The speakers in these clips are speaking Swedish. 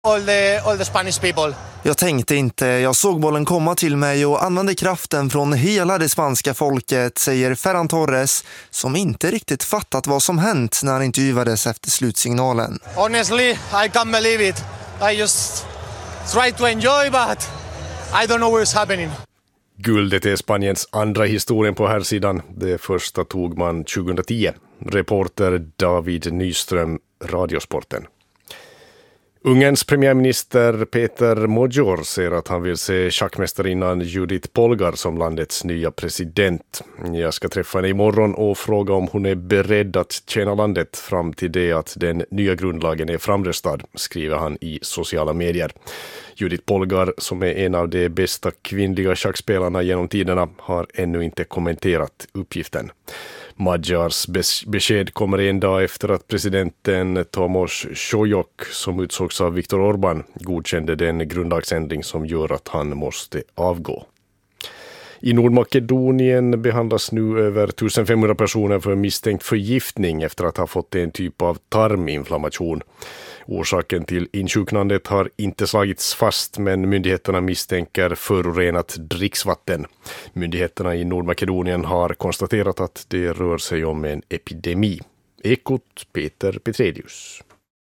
all the Spanish people. Jag tänkte inte, jag såg bollen komma till mig och använde kraften från hela det spanska folket, säger Ferran Torres, som inte riktigt fattat vad som hänt när han intervjuades efter slutsignalen. Honestly, I can't believe it. I just try to enjoy, but I don't know what's happening. Guldet är Spaniens andra historien på här sidan. Det första tog man 2010. Reporter David Nyström, Radiosporten. Ungerns premiärminister Peter Mojor säger att han vill se schackmästarinnan Judith Polgar som landets nya president. Jag ska träffa henne imorgon och fråga om hon är beredd att tjäna landet fram till det att den nya grundlagen är framröstad, skriver han i sociala medier. Judith Polgar, som är en av de bästa kvinnliga schackspelarna genom tiderna, har ännu inte kommenterat uppgiften. Magyars besked kommer en dag efter att presidenten Tomos Sojok, som utsågs av Viktor Orbán, godkände den grundlagsändring som gör att han måste avgå. I Nordmakedonien behandlas nu över 1500 personer för misstänkt förgiftning efter att ha fått en typ av tarminflammation. Orsaken till insjuknandet har inte slagits fast, men myndigheterna misstänker förorenat dricksvatten. Myndigheterna i Nordmakedonien har konstaterat att det rör sig om en epidemi. Ekot Peter Petrelius.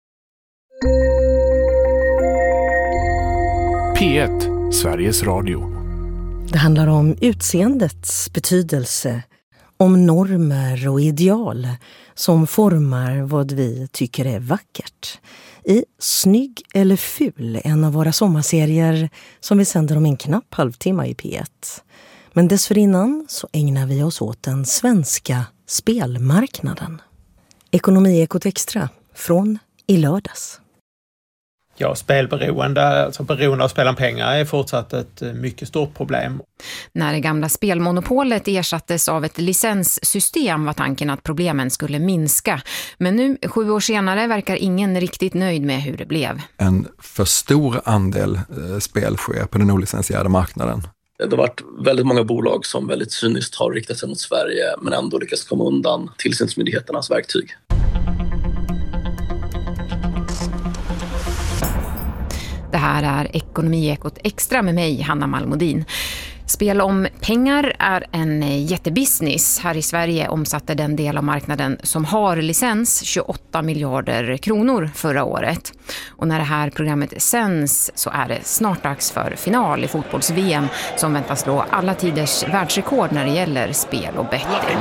P1, Sveriges Radio. Det handlar om utseendets betydelse, om normer och ideal som formar vad vi tycker är vackert. I Snygg eller ful, en av våra sommarserier som vi sänder om en knapp halvtimme i P1. Men dessförinnan så ägnar vi oss åt den svenska spelmarknaden. Ekonomiekot extra från i lördags. Ja, spelberoende, alltså beroende av spela pengar är fortsatt ett mycket stort problem. När det gamla spelmonopolet ersattes av ett licenssystem var tanken att problemen skulle minska. Men nu, 7 år senare, verkar ingen riktigt nöjd med hur det blev. En för stor andel spel sker på den olicensierade marknaden. Det har varit väldigt många bolag som väldigt cyniskt har riktat sig mot Sverige men ändå lyckats komma undan tillsynsmyndigheternas verktyg. Det här är Ekonomiekot extra med mig, Hanna Malmodin. Spel om pengar är en jättebusiness. Här i Sverige omsatte den del av marknaden som har licens 28 miljarder kronor förra året. Och när det här programmet sänds så är det snart dags för final i fotbolls-VM som väntas slå alla tiders världsrekord när det gäller spel och betting.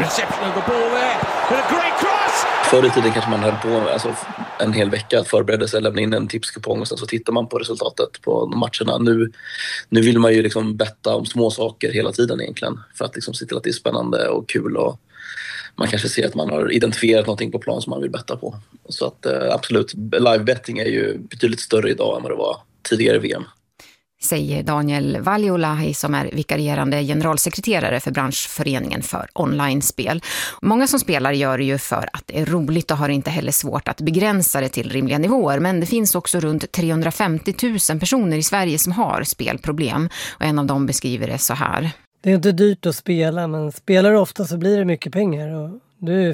Förr i tiden kanske man höll på en hel vecka att förbereda sig, lämna in en tipskupong och sen så tittar man på resultatet på matcherna. Nu vill man ju liksom betta om små saker hela tiden egentligen för att liksom se till att det är spännande och kul och man kanske ser att man har identifierat någonting på plan som man vill betta på. Så att absolut, live-betting är ju betydligt större idag än vad det var tidigare i VM. Säger Daniel Valjolahi som är vikarierande generalsekreterare för branschföreningen för online-spel. Många som spelar gör det ju för att det är roligt och har inte heller svårt att begränsa det till rimliga nivåer. Men det finns också runt 350 000 personer i Sverige som har spelproblem och en av dem beskriver det så här. Det är inte dyrt att spela, men spelar du ofta så blir det mycket pengar och du är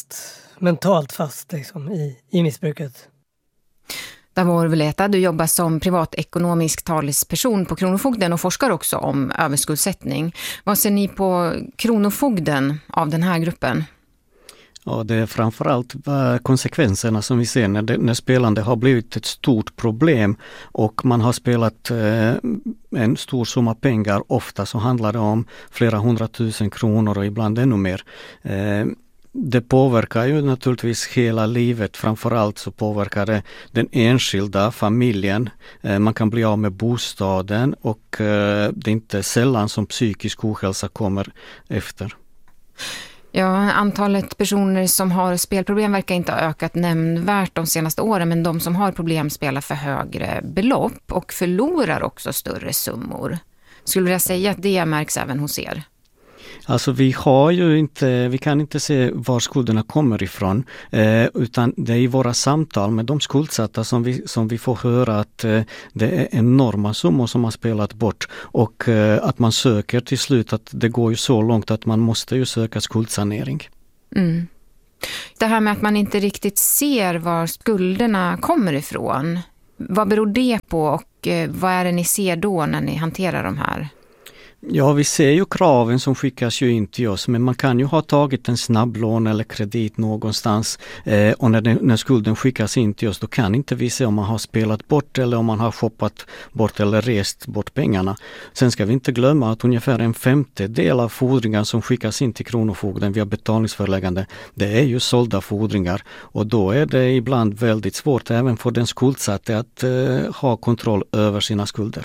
mentalt fast liksom, i missbruket. Davor Veleta, du jobbar som privatekonomisk talesperson på Kronofogden och forskar också om överskuldsättning. Vad ser ni på Kronofogden av den här gruppen? Ja, det är framförallt konsekvenserna som vi ser när spelande har blivit ett stort problem och man har spelat en stor summa pengar. Ofta så handlar det om flera 100 000 kronor och ibland ännu mer. Det påverkar ju naturligtvis hela livet, framförallt så påverkar det den enskilda familjen. Man kan bli av med bostaden och det är inte sällan som psykisk ohälsa kommer efter. Ja, antalet personer som har spelproblem verkar inte ha ökat nämnvärt de senaste åren, men de som har problem spelar för högre belopp och förlorar också större summor. Skulle jag säga att det märks även hos er? Alltså vi kan inte se var skulderna kommer ifrån utan det är i våra samtal med de skuldsatta som vi får höra att det är enorma summor som har spelat bort och att man söker till slut att det går ju så långt att man måste ju söka skuldsanering. Mm. Det här med att man inte riktigt ser var skulderna kommer ifrån. Vad beror det på och vad är det ni ser då när ni hanterar de här? Ja, vi ser ju kraven som skickas ju in till oss, men man kan ju ha tagit en snabblån eller kredit någonstans och när skulden skickas in till oss, då kan inte vi se om man har spelat bort eller om man har shoppat bort eller rest bort pengarna. Sen ska vi inte glömma att ungefär 1/5 av fordringar som skickas in till Kronofogden via betalningsföreläggande, det är ju sålda fordringar, och då är det ibland väldigt svårt även för den skuldsatte att ha kontroll över sina skulder.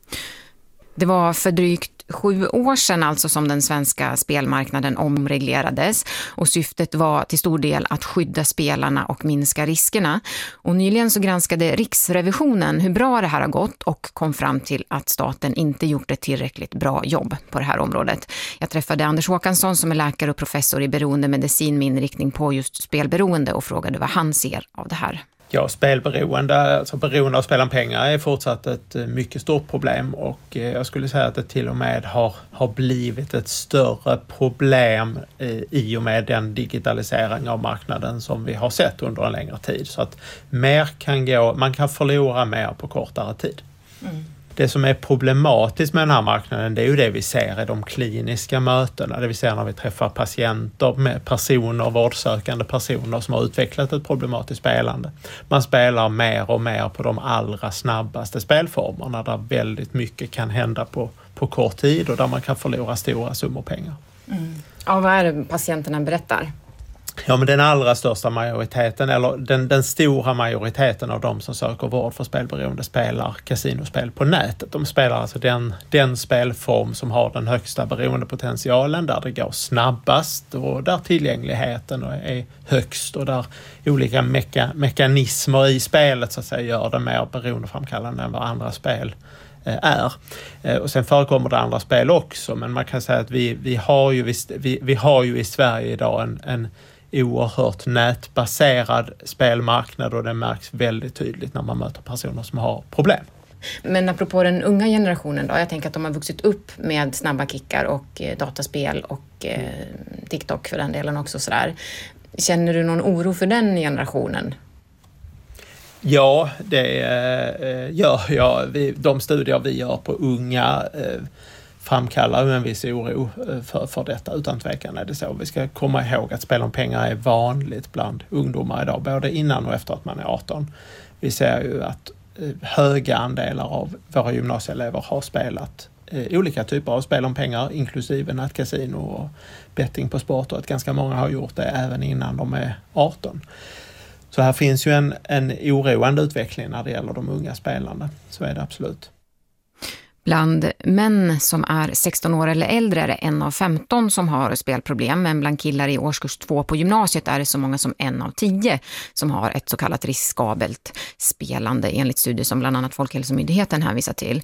Det var för drygt 7 år sedan alltså som den svenska spelmarknaden omreglerades, och syftet var till stor del att skydda spelarna och minska riskerna. Och nyligen så granskade Riksrevisionen hur bra det här har gått och kom fram till att staten inte gjort ett tillräckligt bra jobb på det här området. Jag träffade Anders Håkansson som är läkare och professor i beroendemedicin med inriktning på just spelberoende och frågade vad han ser av det här. Ja, spelberoende, alltså beroende av spela om pengar är fortsatt ett mycket stort problem, och jag skulle säga att det till och med har blivit ett större problem i och med den digitalisering av marknaden som vi har sett under en längre tid. Så att man kan förlora mer på kortare tid. Mm. Det som är problematiskt med den här marknaden, det är ju det vi ser i de kliniska mötena. Det vi ser när vi träffar patienter med personer, vårdsökande personer som har utvecklat ett problematiskt spelande. Man spelar mer och mer på de allra snabbaste spelformerna där väldigt mycket kan hända på kort tid och där man kan förlora stora summor pengar. Mm. Ja, vad är det patienterna berättar? Ja, men den allra största majoriteten, eller den stora majoriteten av de som söker vård för spelberoende spelar kasinospel på nätet. De spelar alltså den spelform som har den högsta beroendepotentialen, där det går snabbast och där tillgängligheten är högst och där olika mekanismer i spelet så att säga gör det mer beroendeframkallande än vad andra spel är. Och sen förekommer det andra spel också, men man kan säga att vi har ju i Sverige idag en oerhört nätbaserad spelmarknad, och det märks väldigt tydligt när man möter personer som har problem. Men apropå den unga generationen då, jag tänker att de har vuxit upp med snabba kickar och dataspel och TikTok för den delen också sådär. Känner du någon oro för den generationen? Ja, det gör jag. De studier vi gör på unga framkallar en viss oro för detta. Utan tvekan är det så. Vi ska komma ihåg att spel om pengar är vanligt bland ungdomar idag, både innan och efter att man är 18. Vi ser ju att höga andelar av våra gymnasieelever har spelat olika typer av spel om pengar, inklusive nätkasino och betting på sport, och att ganska många har gjort det även innan de är 18. Så här finns ju en oroande utveckling när det gäller de unga spelarna. Så är det absolut. Bland män som är 16 år eller äldre är det 1 av 15 som har spelproblem, men bland killar i årskurs 2 på gymnasiet är det så många som 1 av 10 som har ett så kallat riskabelt spelande, enligt studier som bland annat Folkhälsomyndigheten hänvisar till.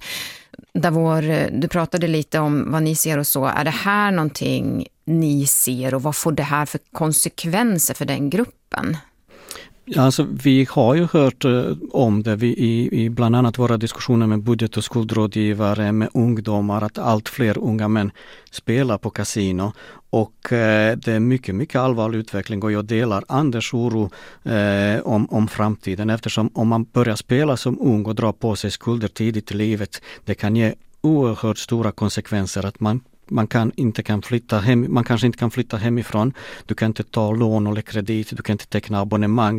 Davor, du pratade lite om vad ni ser och så. Är det här någonting ni ser, och vad får det här för konsekvenser för den gruppen? Alltså, vi har ju hört om det i bland annat våra diskussioner med budget- och skuldrådgivare, med ungdomar, att allt fler unga män spelar på kasino, och det är mycket, mycket allvarlig utveckling, och jag delar Anders oro om framtiden, eftersom om man börjar spela som ung och drar på sig skulder tidigt i livet, det kan ge oerhört stora konsekvenser, att man kanske inte kan flytta hemifrån, du kan inte ta lån eller kredit, du kan inte teckna abonnemang,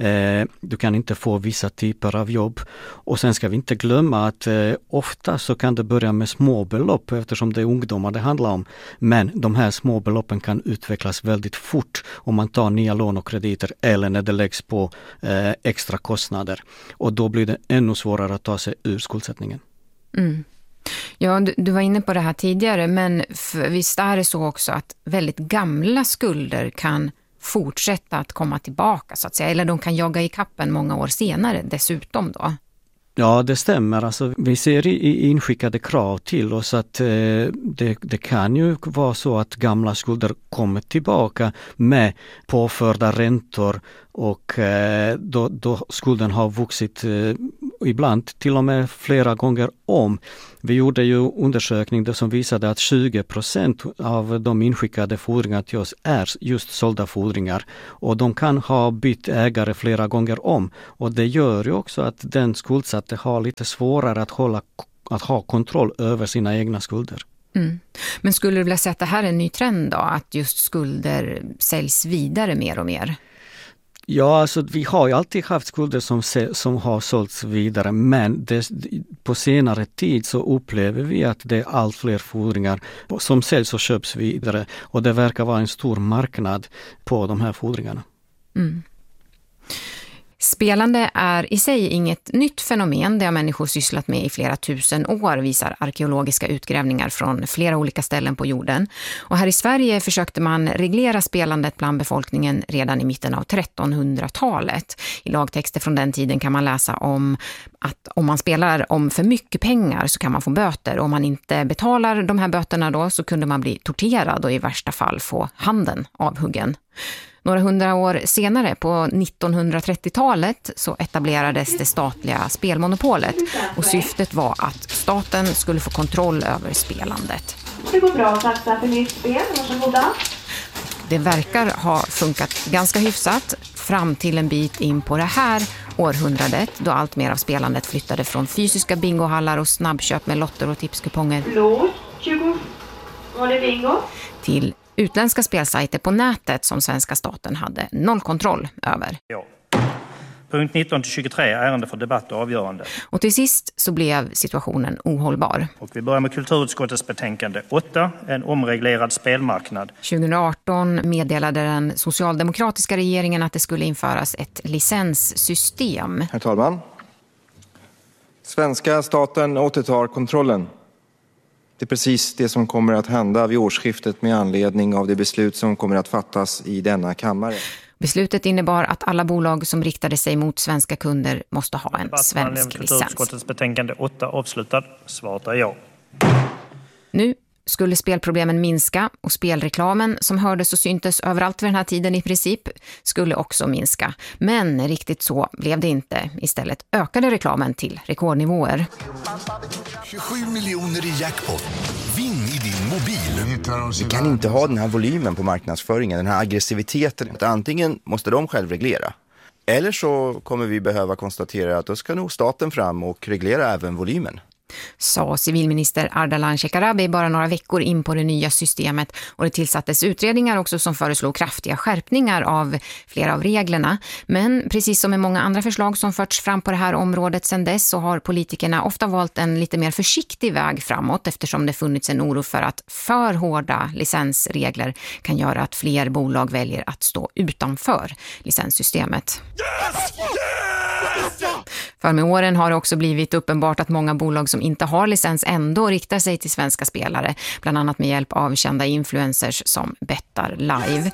du kan inte få vissa typer av jobb. Och sen ska vi inte glömma att ofta så kan det börja med små belopp, eftersom det är ungdomar det handlar om. Men de här små beloppen kan utvecklas väldigt fort om man tar nya lån och krediter, eller när det läggs på extra kostnader. Och då blir det ännu svårare att ta sig ur skuldsättningen. Mm. Ja, du var inne på det här tidigare, men visst är det så också att väldigt gamla skulder kan fortsätta att komma tillbaka så att säga, eller de kan jaga i kappen många år senare dessutom då? Ja, det stämmer. Alltså, vi ser i inskickade krav till oss att det kan ju vara så att gamla skulder kommer tillbaka med påförda räntor, och då skulden har vuxit ibland till och med flera gånger om. Vi gjorde ju undersökningar som visade att 20% av de inskickade fordringar till oss är just sålda fordringar. Och de kan ha bytt ägare flera gånger om. Och det gör ju också att den skuldsatte har lite svårare att ha kontroll över sina egna skulder. Mm. Men skulle du vilja säga att det här är en ny trend då? Att just skulder säljs vidare mer och mer? Ja, alltså vi har ju alltid haft skulder som har sålts vidare, men på senare tid så upplever vi att det är allt fler fordringar som säljs och köps vidare, och det verkar vara en stor marknad på de här fordringarna. Mm. Spelande är i sig inget nytt fenomen. Det har människor sysslat med i flera tusen år, visar arkeologiska utgrävningar från flera olika ställen på jorden. Och här i Sverige försökte man reglera spelandet bland befolkningen redan i mitten av 1300-talet. I lagtexter från den tiden kan man läsa om att om man spelar om för mycket pengar så kan man få böter. Och om man inte betalar de här böterna då så kunde man bli torterad och i värsta fall få handen avhuggen. Några hundra år senare, på 1930-talet, så etablerades det statliga spelmonopolet och syftet var att staten skulle få kontroll över spelandet. Det går bra att satsa för nytt spel, varsågoda. Det verkar ha funkat ganska hyfsat fram till en bit in på det här århundradet, då allt mer av spelandet flyttade från fysiska bingohallar och snabbköp med lotter och tipskuponger Låt 20. Var det bingo? Till utländska spelsajter på nätet som svenska staten hade noll kontroll över. Ja. Punkt 19-23, ärende för debatt och avgörande. Och till sist så blev situationen ohållbar. Och vi börjar med kulturutskottets betänkande 8, en omreglerad spelmarknad. 2018 meddelade den socialdemokratiska regeringen att det skulle införas ett licenssystem. Herr talman, svenska staten återtar kontrollen. Det är precis det som kommer att hända vid årsskiftet med anledning av det beslut som kommer att fattas i denna kammare. Beslutet innebar att alla bolag som riktade sig mot svenska kunder måste ha en svensk licens. Utskottets betänkande 8 avslutad. Svaret är ja. Nu skulle spelproblemen minska och spelreklamen som hördes och syntes överallt vid den här tiden i princip skulle också minska. Men riktigt så blev det inte. Istället ökade reklamen till rekordnivåer. 27 miljoner i jackpot. Vinn i din mobil. Vi kan inte ha den här volymen på marknadsföringen, den här aggressiviteten. Antingen måste de själv reglera. Eller så kommer vi behöva konstatera att då ska nog staten fram och reglera även volymen. Sa civilminister Ardalan Shekarabi bara några veckor in på det nya systemet, och det tillsattes utredningar också som föreslog kraftiga skärpningar av flera av reglerna. Men precis som med många andra förslag som förts fram på det här området sedan dess så har politikerna ofta valt en lite mer försiktig väg framåt, eftersom det funnits en oro för att för hårda licensregler kan göra att fler bolag väljer att stå utanför licenssystemet. För med åren har det också blivit uppenbart att många bolag som inte har licens ändå riktar sig till svenska spelare, bland annat med hjälp av kända influencers som bettar live.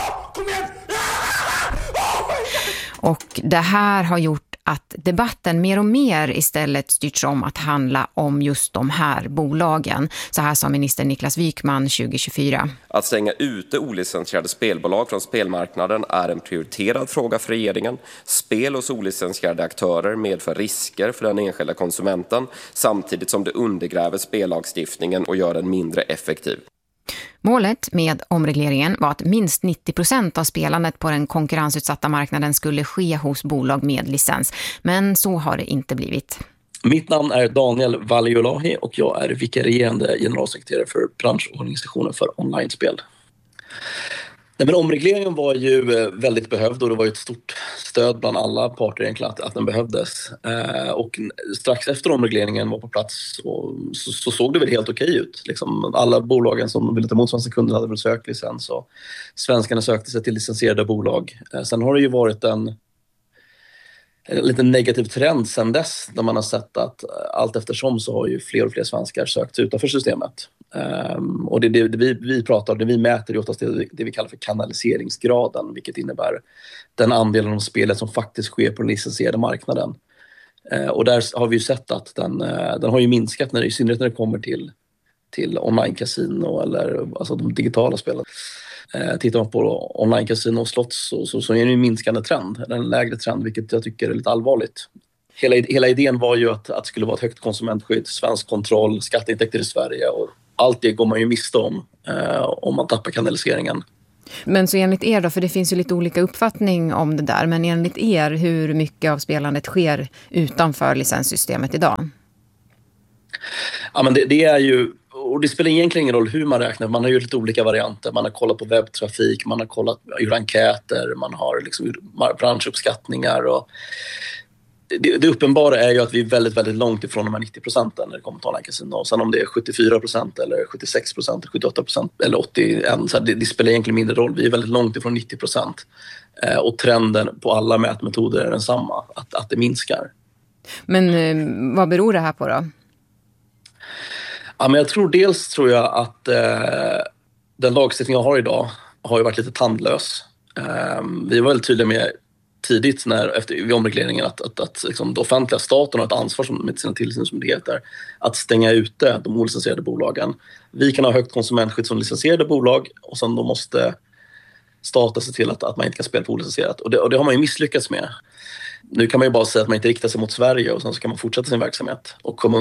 Och det här har gjort att debatten mer och mer istället styrts om att handla om just de här bolagen. Så här sa minister Niklas Wykman 2024. Att stänga ute olicensierade spelbolag från spelmarknaden är en prioriterad fråga för regeringen. Spel hos olicensierade aktörer medför risker för den enskilda konsumenten samtidigt som det undergräver spellagstiftningen och gör den mindre effektiv. Målet med omregleringen var att minst 90% av spelandet på den konkurrensutsatta marknaden skulle ske hos bolag med licens. Men så har det inte blivit. Mitt namn är Daniel Valiolahi och jag är vikarierande generalsekreterare för branschorganisationen för online-spel. Men omregleringen var ju väldigt behövd och det var ju ett stort stöd bland alla parter egentligen att den behövdes. Och strax efter omregleringen var på plats så såg det väl helt okej ut. Liksom, alla bolagen som ville ta emot svenska kunder hade väl sökt licens och svenskarna sökte sig till licensierade bolag. Sen har det ju varit en liten negativ trend sedan dess där man har sett att allt eftersom så har ju fler och fler svenskar sökt sig utanför systemet. Och det vi pratar om, det vi mäter är oftast det vi kallar för kanaliseringsgraden, vilket innebär den andelen av spelet som faktiskt sker på den licensierade marknaden. Och där har vi ju sett att den har ju minskat i synnerhet när det kommer till online-casino eller alltså de digitala spelen. Tittar man på online-casino och slott så är det en minskande trend, en lägre trend, vilket jag tycker är lite allvarligt. hela idén var ju att det skulle vara ett högt konsumentskydd, svensk kontroll, skatteintäkter i Sverige och allt det går man ju miste om man tappar kanaliseringen. Men så enligt er då, för det finns ju lite olika uppfattning om det där, men enligt er, hur mycket av spelandet sker utanför licenssystemet idag? Ja, men det är ju, och det spelar egentligen ingen roll hur man räknar, man har ju lite olika varianter, man har kollat på webbtrafik, man har gjort enkäter, man har liksom branschuppskattningar och det uppenbara är ju att vi är väldigt, väldigt långt ifrån de här 90% när det kommer till online-casino. Sen om det är 74% eller 76%, 78% eller 81%, så det spelar egentligen mindre roll. Vi är väldigt långt ifrån 90%. Och trenden på alla mätmetoder är densamma, att det minskar. Men vad beror det här på då? Ja, men dels tror jag att den lagstiftning jag har idag har ju varit lite tandlös. Vi var väldigt tydliga med tidigt vid omregleringen att liksom det offentliga staten har ett ansvar med sina tillsynsmyndigheter att stänga ute de olicensierade bolagen. Vi kan ha högt konsumentskydd som licensierade bolag och sen då måste staten se till att man inte kan spela på olicensierat. Och det har man ju misslyckats med. Nu kan man ju bara säga att man inte riktar sig mot Sverige och sen så kan man fortsätta sin verksamhet och komma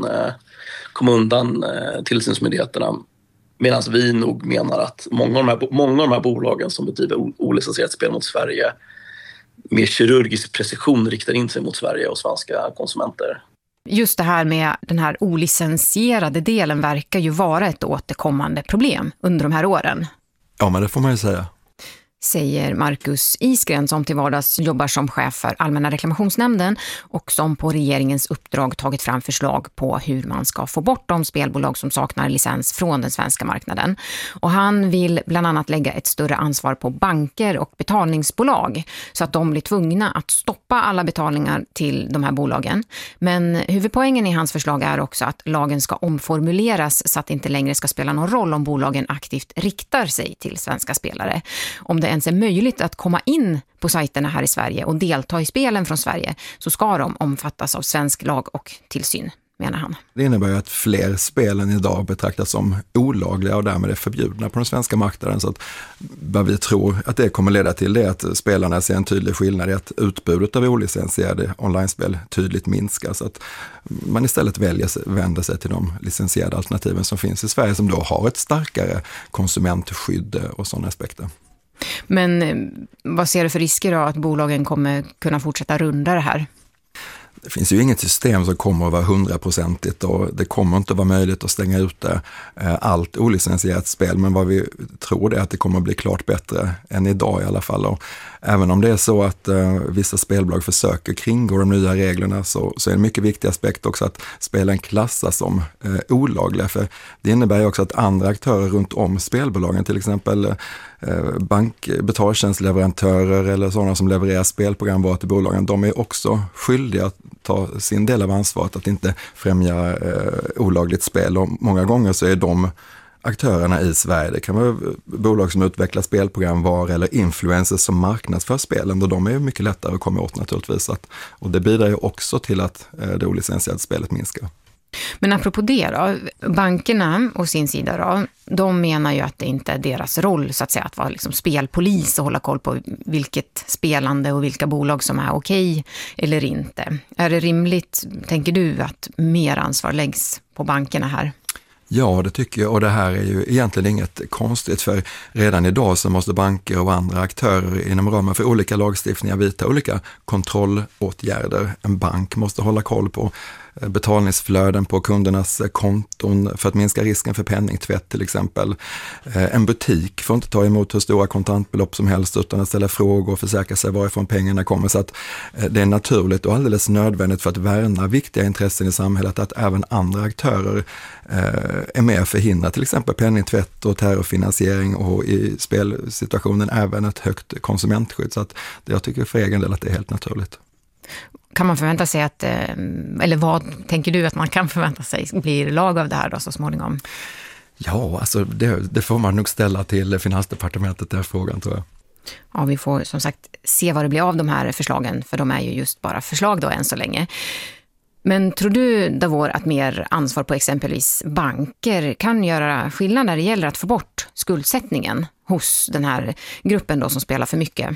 undan tillsynsmyndigheterna. Medan vi nog menar att många av de här bolagen som bedriver olicensierat spel mot Sverige med kirurgisk precision riktar in sig mot Sverige och svenska konsumenter. Just det här med den här olicensierade delen verkar ju vara ett återkommande problem under de här åren. Ja, men det får man ju säga. Säger Marcus Isgren som till vardags jobbar som chef för Allmänna reklamationsnämnden och som på regeringens uppdrag tagit fram förslag på hur man ska få bort de spelbolag som saknar licens från den svenska marknaden. Och han vill bland annat lägga ett större ansvar på banker och betalningsbolag så att de blir tvungna att stoppa alla betalningar till de här bolagen. Men huvudpoängen i hans förslag är också att lagen ska omformuleras så att det inte längre ska spela någon roll om bolagen aktivt riktar sig till svenska spelare. Om det ens är möjligt att komma in på sajterna här i Sverige och delta i spelen från Sverige så ska de omfattas av svensk lag och tillsyn, menar han. Det innebär ju att fler spel än idag betraktas som olagliga och därmed är förbjudna på den svenska marknaden. Så att vad vi tror att det kommer leda till är att spelarna ser en tydlig skillnad i att utbudet av olicensierade online-spel tydligt minskar. Så att man istället vänder sig till de licensierade alternativen som finns i Sverige som då har ett starkare konsumentskydd och sådana aspekter. Men vad ser du för risker då att bolagen kommer kunna fortsätta runda det här? Det finns ju inget system som kommer att vara 100% och det kommer inte att vara möjligt att stänga ute allt olicensierat spel, men vad vi tror är att det kommer att bli klart bättre än idag i alla fall. Och även om det är så att vissa spelbolag försöker kringgå de nya reglerna så är en mycket viktig aspekt också att spelen klassas som olagliga, för det innebär ju också att andra aktörer runt om spelbolagen, till exempel betaltjänstleverantörer eller sådana som levererar spelprogramvaror till bolagen, de är också skyldiga att ta sin del av ansvaret att inte främja olagligt spel, och många gånger så är de aktörerna i Sverige, det kan vara bolag som utvecklar spelprogramvaror eller influencers som marknadsför spelen, och de är mycket lättare att komma åt naturligtvis, och det bidrar ju också till att det olicensierade spelet minskar. Men apropå det då, bankerna och sin sida då, de menar ju att det inte är deras roll så att säga att vara liksom spelpolis och hålla koll på vilket spelande och vilka bolag som är okej eller inte. Är det rimligt, tänker du, att mer ansvar läggs på bankerna här? Ja, det tycker jag, och det här är ju egentligen inget konstigt, för redan idag så måste banker och andra aktörer inom ramen för olika lagstiftningar vidta olika kontrollåtgärder. En bank måste hålla koll på betalningsflöden på kundernas konton för att minska risken för penningtvätt till exempel. En butik får inte ta emot hur stora kontantbelopp som helst utan att ställa frågor och försäkra sig varifrån pengarna kommer. Så att det är naturligt och alldeles nödvändigt för att värna viktiga intressen i samhället att även andra aktörer är med och förhindra till exempel penningtvätt och terrorfinansiering, och i spelsituationen även ett högt konsumentskydd. Så att jag tycker för egen del att det är helt naturligt. Kan man förvänta sig att, eller vad tänker du att man kan förvänta sig blir lag av det här då så småningom? Ja, alltså det får man nog ställa till Finansdepartementet, den frågan tror jag. Ja, vi får som sagt se vad det blir av de här förslagen, för de är ju just bara förslag då än så länge. Men tror du, Davor, att mer ansvar på exempelvis banker kan göra skillnad när det gäller att få bort skuldsättningen hos den här gruppen då som spelar för mycket?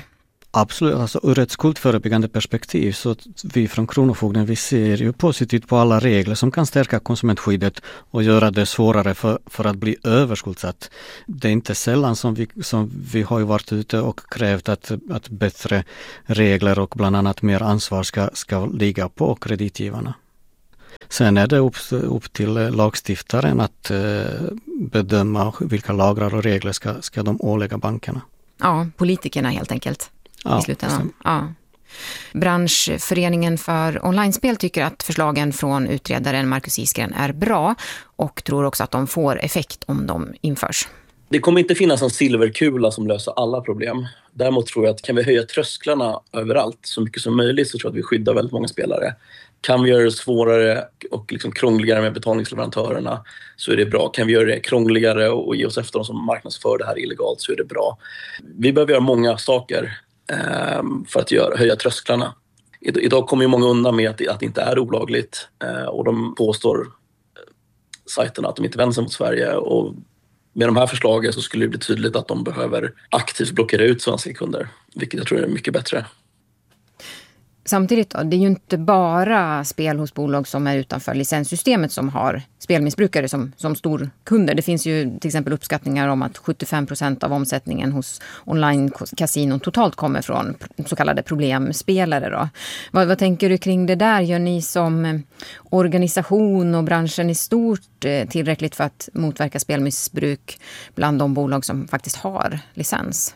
Absolut, alltså ur ett skuldförebyggande perspektiv så vi från Kronofogden vi ser ju positivt på alla regler som kan stärka konsumentskyddet och göra det svårare för att bli överskuldsatt. Det är inte sällan som vi har ju varit ute och krävt att bättre regler och bland annat mer ansvar ska ligga på kreditgivarna. Sen är det upp till lagstiftaren att bedöma vilka lagar och regler ska de ålägga bankerna. Ja, politikerna helt enkelt. I slutändan. Ja. Branschföreningen för online-spel tycker att förslagen från utredaren Marcus Isgren är bra och tror också att de får effekt om de införs. Det kommer inte finnas en silverkula som löser alla problem. Däremot tror jag att kan vi höja trösklarna överallt så mycket som möjligt så tror jag att vi skyddar väldigt många spelare. Kan vi göra det svårare och liksom krångligare med betalningsleverantörerna så är det bra. Kan vi göra det krångligare och ge oss efter de som marknadsför det här illegalt så är det bra. Vi behöver göra många saker för att höja trösklarna. Idag kommer ju många undan med att det inte är olagligt och de påstår sajterna att de inte vänder sig mot Sverige och med de här förslagen så skulle det bli tydligt att de behöver aktivt blockera ut svenska kunder, vilket jag tror är mycket bättre. Samtidigt då, det är ju inte bara spel hos bolag som är utanför licenssystemet som har spelmissbrukare som storkunder. Det finns ju till exempel uppskattningar om att 75% av omsättningen hos online-kasinon totalt kommer från så kallade problemspelare. Då. Vad tänker du kring det där? Gör ni som organisation och branschen i stort tillräckligt för att motverka spelmissbruk bland de bolag som faktiskt har licens?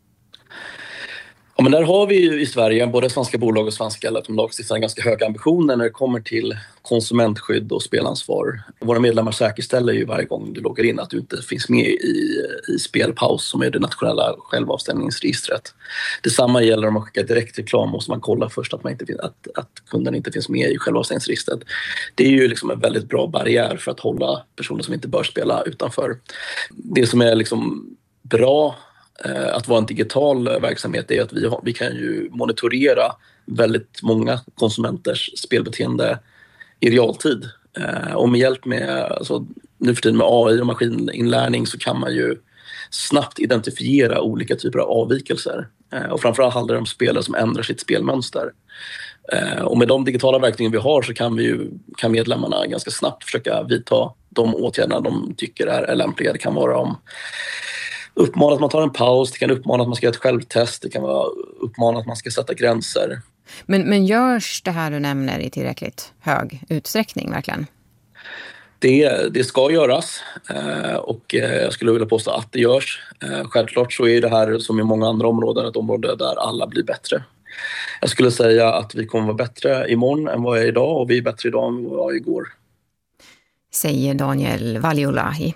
Ja, men där har vi ju i Sverige, både svenska bolag och svenska lagstiftare, ganska höga ambitioner när det kommer till konsumentskydd och spelansvar. Våra medlemmar säkerställer ju varje gång du loggar in att du inte finns med i spelpaus som är det nationella självavstängningsregistret. Detsamma gäller om man skickar direktreklam, måste man kolla först att kunden inte finns med i självavstängningsregistret. Det är ju liksom en väldigt bra barriär för att hålla personer som inte bör spela utanför. Det som är liksom bra att vara en digital verksamhet är att vi kan ju monitorera väldigt många konsumenters spelbeteende i realtid. Och med hjälp med, nu för tiden med AI och maskininlärning så kan man ju snabbt identifiera olika typer av avvikelser. Och framförallt handlar det om spelare som ändrar sitt spelmönster. Och med de digitala verktygen vi har så kan medlemmarna ganska snabbt försöka vidta de åtgärderna de tycker är lämpliga. Det kan vara om uppmana att man tar en paus, det kan uppmana att man ska göra ett självtest, det kan vara uppmana att man ska sätta gränser. Men görs det här du nämner i tillräckligt hög utsträckning verkligen? Det ska göras och jag skulle vilja påstå att det görs. Självklart så är det här som i många andra områden ett område där alla blir bättre. Jag skulle säga att vi kommer vara bättre imorgon än vad jag är idag och vi är bättre idag än vad jag var igår. Säger Daniel Valiolahi.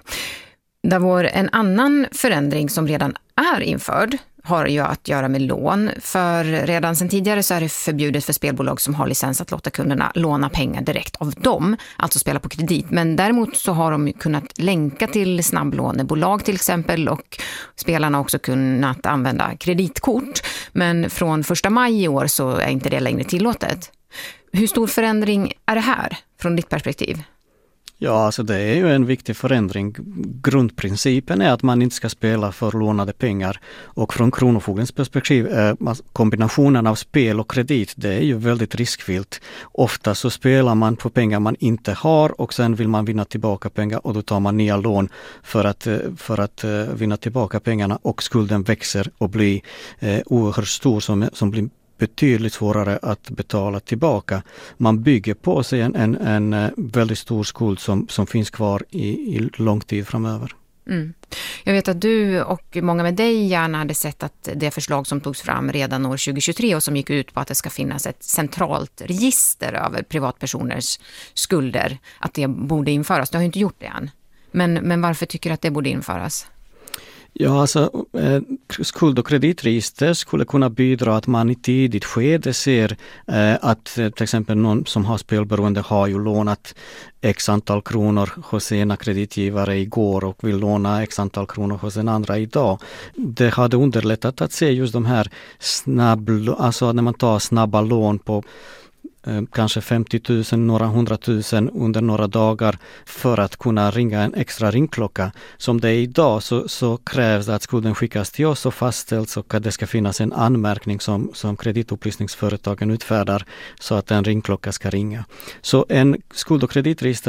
En annan förändring som redan är införd har ju att göra med lån. För redan sedan tidigare så är det förbjudet för spelbolag som har licens att låta kunderna låna pengar direkt av dem, alltså spela på kredit. Men däremot så har de kunnat länka till snabblånebolag till exempel och spelarna har också kunnat använda kreditkort. Men från 1 maj i år så är inte det längre tillåtet. Hur stor förändring är det här från ditt perspektiv? Ja, alltså det är ju en viktig förändring. Grundprincipen är att man inte ska spela för lånade pengar och från Kronofogdens perspektiv kombinationen av spel och kredit, det är ju väldigt riskfyllt. Ofta så spelar man på pengar man inte har och sen vill man vinna tillbaka pengar och då tar man nya lån för att vinna tillbaka pengarna och skulden växer och blir oerhört stor som blir betydligt svårare att betala tillbaka. Man bygger på sig en väldigt stor skuld som finns kvar i lång tid framöver. Mm. Jag vet att du och många med dig gärna hade sett att det förslag som togs fram redan år 2023 och som gick ut på att det ska finnas ett centralt register över privatpersoners skulder, att det borde införas. Du har ju inte gjort det än. Men varför tycker du att det borde införas? Ja, alltså skuld- och kreditregister skulle kunna bidra att man i tidigt skede ser att till exempel någon som har spelberoende har ju lånat x antal kronor hos ena kreditgivare igår och vill låna x antal kronor hos en andra idag. Det hade underlättat att se just de här alltså när man tar snabba lån på kanske 50 000, några 100 000 under några dagar för att kunna ringa en extra ringklocka. Som det är idag så krävs det att skulden skickas till oss och fastställs och att det ska finnas en anmärkning som kreditupplysningsföretagen utfärdar så att en ringklocka ska ringa. Så en skuld- och kreditregister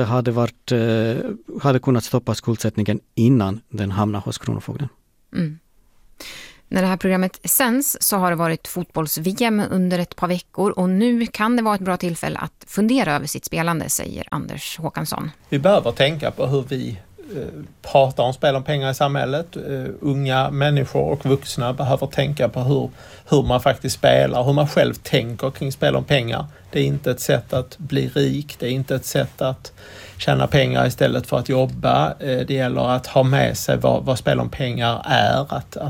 hade kunnat stoppa skuldsättningen innan den hamnar hos Kronofogden. Mm. När det här programmet sänds så har det varit fotbolls-VM under ett par veckor och nu kan det vara ett bra tillfälle att fundera över sitt spelande, säger Anders Håkansson. Vi behöver tänka på hur vi pratar om spel om pengar i samhället. Unga människor och vuxna behöver tänka på hur man faktiskt spelar, hur man själv tänker kring spel om pengar. Det är inte ett sätt att bli rik, det är inte ett sätt att tjäna pengar istället för att jobba. Det gäller att ha med sig vad spel om pengar är,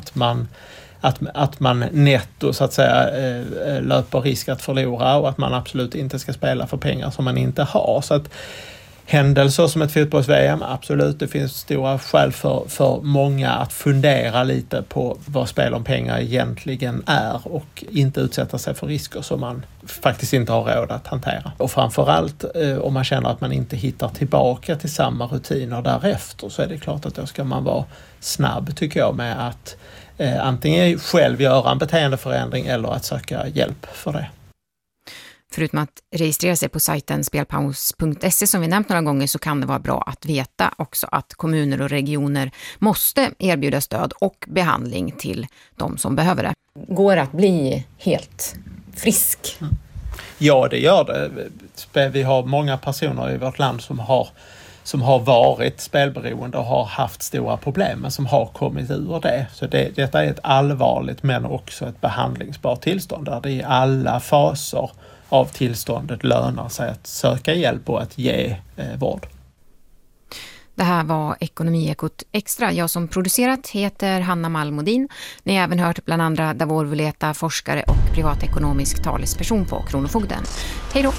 att man netto så att säga löper risk att förlora och att man absolut inte ska spela för pengar som man inte har. Så att händelser som ett fotbolls-VM, absolut, det finns stora skäl för många att fundera lite på vad spel om pengar egentligen är och inte utsätta sig för risker som man faktiskt inte har råd att hantera. Och framförallt om man känner att man inte hittar tillbaka till samma rutiner därefter, så är det klart att då ska man vara snabb, tycker jag, med att antingen själv göra en beteendeförändring eller att söka hjälp för det. Förutom att registrera sig på sajten spelpaus.se som vi nämnt några gånger, så kan det vara bra att veta också att kommuner och regioner måste erbjuda stöd och behandling till de som behöver det. Går att bli helt frisk? Ja, det gör det. Vi har många personer i vårt land som har varit spelberoende och har haft stora problem, men som har kommit ur det. Så detta är ett allvarligt men också ett behandlingsbart tillstånd där det i alla faser av tillståndet lönar sig att söka hjälp och att ge vård. Det här var Ekonomiekot Extra. Jag som producerat heter Hanna Malmodin. Ni har även hört bland andra Davor Vuleta, forskare och privatekonomisk talesperson på Kronofogden. Hej då!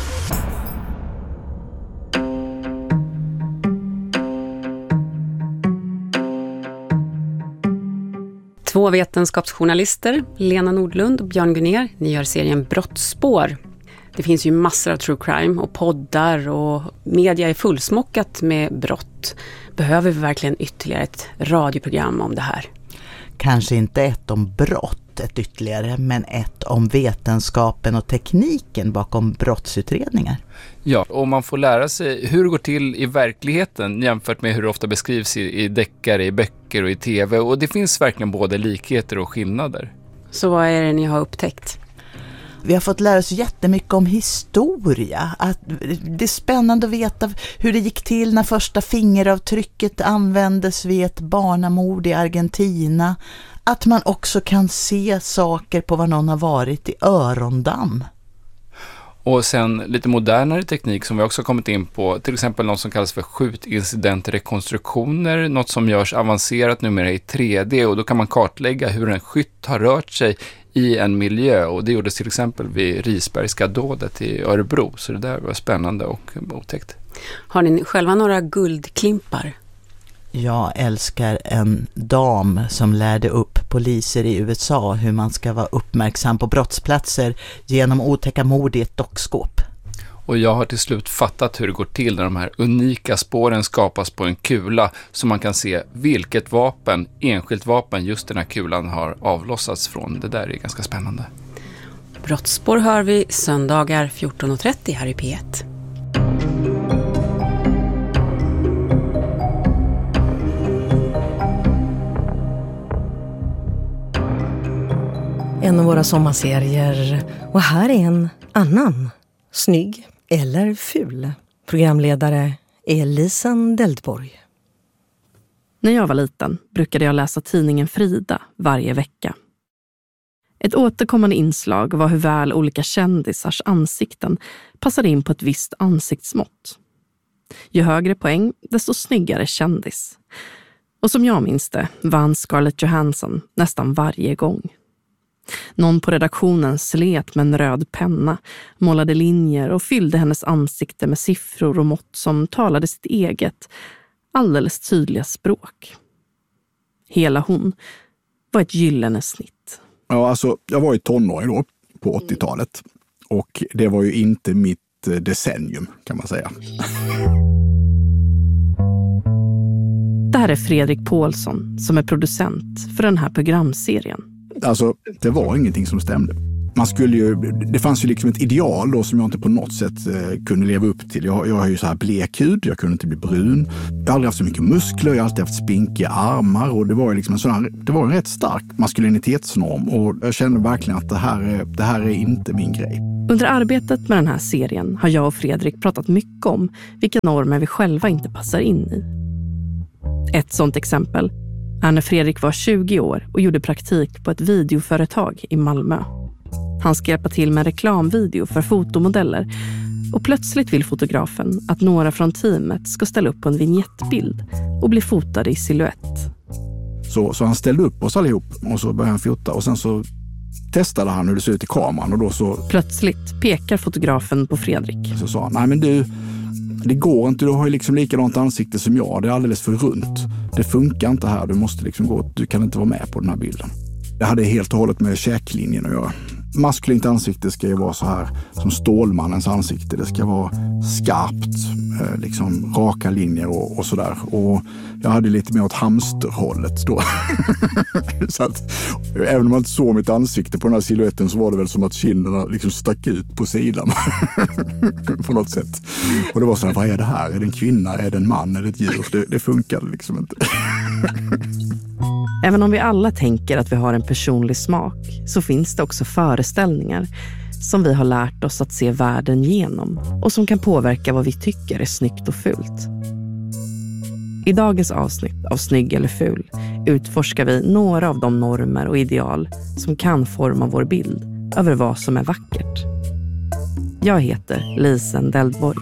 Två vetenskapsjournalister, Lena Nordlund och Björn Gunnér, ni gör serien Brottsspår. Det finns ju massor av true crime och poddar och media är fullsmockat med brott. Behöver vi verkligen ytterligare ett radioprogram om det här? Kanske inte ett om brott, ett ytterligare, men ett om vetenskapen och tekniken bakom brottsutredningar. Ja, och man får lära sig hur det går till i verkligheten jämfört med hur det ofta beskrivs i deckare, i böcker och i tv. Och det finns verkligen både likheter och skillnader. Så vad är det ni har upptäckt? Vi har fått lära oss jättemycket om historia. Att det är spännande att veta hur det gick till när första fingeravtrycket användes vid ett barnamord i Argentina. Att man också kan se saker på vad någon har varit i örondamm. Och sen lite modernare teknik som vi också kommit in på, till exempel något som kallas för skjutincidentrekonstruktioner, något som görs avancerat numera i 3D, och då kan man kartlägga hur en skytt har rört sig i en miljö, och det gjordes till exempel vid Risbergska dådet i Örebro, så det där var spännande och otäckt. Har ni själva några guldklimpar? Jag älskar en dam som lärde upp poliser i USA hur man ska vara uppmärksam på brottsplatser genom otäcka mord i ett dockskåp. Och jag har till slut fattat hur det går till när de här unika spåren skapas på en kula, så man kan se vilket enskilt vapen just den här kulan har avlossats från. Det där är ganska spännande. Brottsspår hör vi söndagar 14.30 här i P1. En av våra sommarserier, och här är en annan. Snygg eller ful. Programledare är Lisen Deldborg. När jag var liten brukade jag läsa tidningen Frida varje vecka. Ett återkommande inslag var hur väl olika kändisars ansikten passade in på ett visst ansiktsmått. Ju högre poäng, desto snyggare kändis. Och som jag minns det vann Scarlett Johansson nästan varje gång. Någon på redaktionen slet med en röd penna, målade linjer och fyllde hennes ansikte med siffror och mått som talade sitt eget, alldeles tydliga språk. Hela hon var ett gyllene snitt. Ja, alltså jag var ju tonåring då på 80-talet. Och det var ju inte mitt decennium, kan man säga. Det här är Fredrik Paulsson som är producent för den här programserien. Alltså, det var ingenting som stämde. Det fanns ju liksom ett ideal då som jag inte på något sätt kunde leva upp till. Jag har ju så här blek hud, jag kunde inte bli brun. Jag har aldrig haft så mycket muskler, jag har alltid haft spinkiga armar och det var ju liksom det var en rätt stark maskulinitetsnorm och jag kände verkligen att det här är inte min grej. Under arbetet med den här serien har jag och Fredrik pratat mycket om vilka normer vi själva inte passar in i. Ett sånt exempel är när Fredrik var 20 år och gjorde praktik på ett videoföretag i Malmö. Han ska hjälpa till med en reklamvideo för fotomodeller och plötsligt vill fotografen att några från teamet ska ställa upp på en vignettbild och bli fotade i silhuett. Så han ställde upp oss allihop och så började han fota och sen så testade han hur det ser ut i kameran och då så... Plötsligt pekar fotografen på Fredrik. Så sa han, nej men du, det går inte, du har ju liksom likadant ansikte som jag, det är alldeles för runt. Det funkar inte här, du måste liksom gå, du kan inte vara med på den här bilden. Det hade helt och hållet med käklinjen att göra. Maskulint ansikte ska ju vara så här som Stålmannens ansikte. Det ska vara skarpt, liksom raka linjer och sådär. Och jag hade lite mer åt hamsterhållet då. Så att även om man inte såg mitt ansikte på den här silhuetten så var det väl som att kinderna liksom stack ut på sidan. På något sätt. Och det var så här, vad är det här? Är det en kvinna? Är det en man? Är det ett djur? Det funkade liksom inte. Även om vi alla tänker att vi har en personlig smak så finns det också föreställningar som vi har lärt oss att se världen genom och som kan påverka vad vi tycker är snyggt och fult. I dagens avsnitt av Snygg eller ful utforskar vi några av de normer och ideal som kan forma vår bild över vad som är vackert. Jag heter Lisen Deldborg.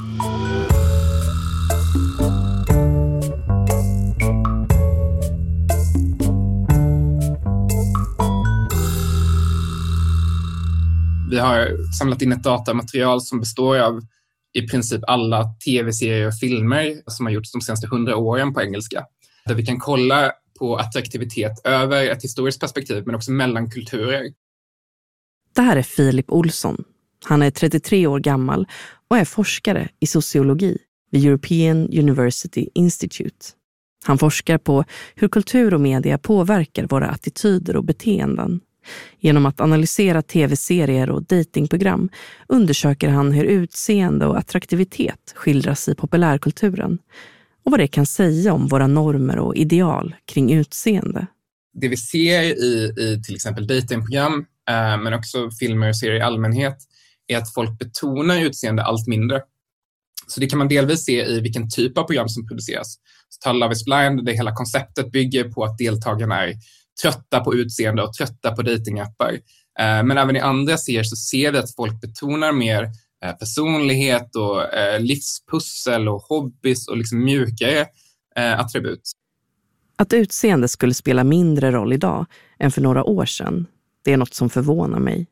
Vi har samlat in ett datamaterial som består av i princip alla tv-serier och filmer som har gjorts de senaste 100 åren på engelska. Där vi kan kolla på attraktivitet över ett historiskt perspektiv men också mellan kulturer. Det här är Filip Olsson. Han är 33 år gammal och är forskare i sociologi vid European University Institute. Han forskar på hur kultur och media påverkar våra attityder och beteenden. Genom att analysera tv-serier och datingprogram undersöker han hur utseende och attraktivitet skildras i populärkulturen och vad det kan säga om våra normer och ideal kring utseende. Det vi ser i till exempel datingprogram men också filmer och serier i allmänhet är att folk betonar utseende allt mindre. Så det kan man delvis se i vilken typ av program som produceras. Så ta Love is blind, det hela konceptet bygger på att deltagarna är trötta på utseende och trötta på datingappar. Men även i andra serier så ser vi att folk betonar mer personlighet och livspussel och hobbys och liksom mjukare attribut. Att utseende skulle spela mindre roll idag än för några år sedan, det är något som förvånar mig.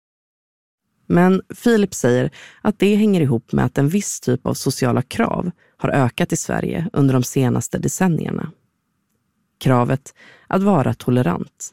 Men Filip säger att det hänger ihop med att en viss typ av sociala krav har ökat i Sverige under de senaste decennierna. Kravet att vara tolerant.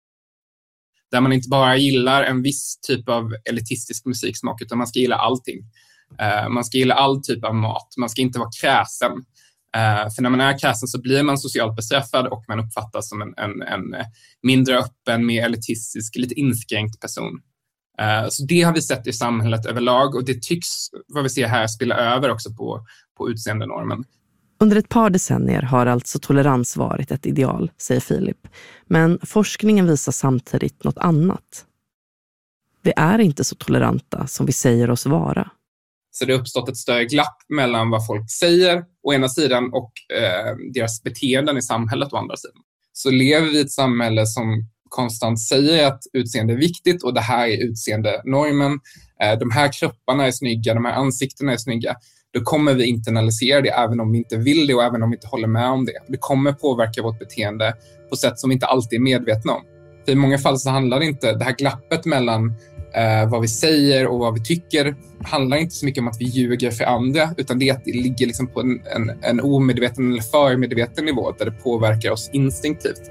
Där man inte bara gillar en viss typ av elitistisk musiksmak utan man ska gilla allting. Man ska gilla all typ av mat. Man ska inte vara kräsen. För när man är kräsen så blir man socialt bestraffad och man uppfattas som en mindre öppen, mer elitistisk, lite inskränkt person. Så det har vi sett i samhället överlag och det tycks, vad vi ser här, spela över också på utseendenormen. Under ett par decennier har alltså tolerans varit ett ideal, säger Filip. Men forskningen visar samtidigt något annat. Vi är inte så toleranta som vi säger oss vara. Så det har uppstått ett större glapp mellan vad folk säger å ena sidan och deras beteenden i samhället å andra sidan. Så lever vi i ett samhälle som konstant säger att utseende är viktigt och det här är utseendenormen. De här kropparna är snygga, de här ansiktena är snygga. Då kommer vi internalisera det även om vi inte vill det och även om vi inte håller med om det. Det kommer påverka vårt beteende på sätt som vi inte alltid är medvetna om. För i många fall så handlar det inte, det här glappet mellan vad vi säger och vad vi tycker handlar inte så mycket om att vi ljuger för andra utan det är att det ligger liksom på en omedveten eller förmedveten nivå där det påverkar oss instinktivt.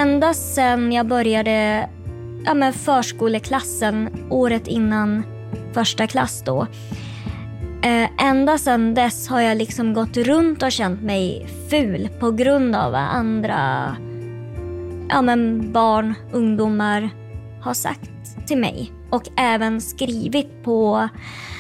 ända sedan jag började förskoleklassen året innan första klass då. Ända sedan dess har jag liksom gått runt och känt mig ful på grund av vad andra barn, ungdomar har sagt till mig. Och även skrivit på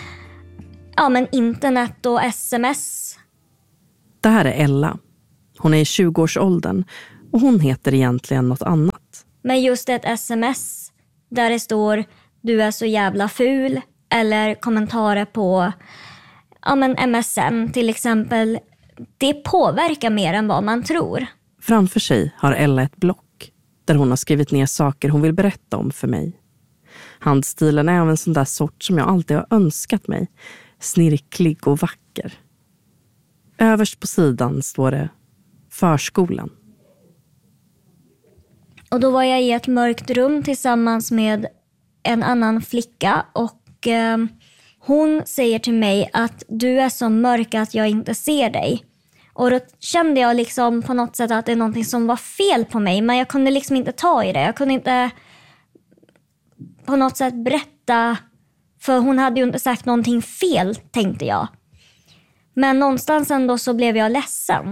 internet och sms. Det här är Ella. Hon är i 20-årsåldern och hon heter egentligen något annat. Men just ett sms där det står du är så jävla ful, eller kommentarer på MSN till exempel, det påverkar mer än vad man tror. Framför sig har Ella ett block där hon har skrivit ner saker hon vill berätta om för mig. Handstilen är av en sån där sort som jag alltid har önskat mig. Snirklig och vacker. Överst på sidan står det förskolan. Och då var jag i ett mörkt rum tillsammans med en annan flicka och hon säger till mig att du är så mörk att jag inte ser dig. Och då kände jag liksom på något sätt att det är någonting som var fel på mig, men jag kunde liksom inte ta i det. Jag kunde inte på något sätt berätta, för hon hade ju inte sagt någonting fel, tänkte jag. Men någonstans ändå så blev jag ledsen.